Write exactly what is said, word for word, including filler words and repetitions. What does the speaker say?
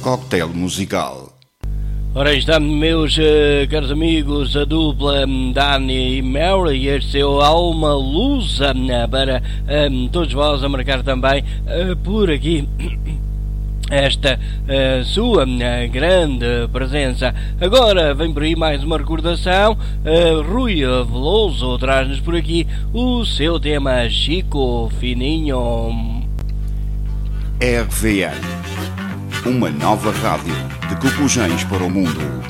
cocktail musical. Ora, está, meus uh, caros amigos, a dupla um, Dani e Mary, este é o Alma Lusa uh, para um, todos vós a marcar também uh, por aqui esta uh, sua uh, grande presença. Agora vem por aí mais uma recordação. uh, Rui Veloso traz-nos por aqui o seu tema Chico Fininho. R V N, uma nova rádio de Cocujães para o mundo.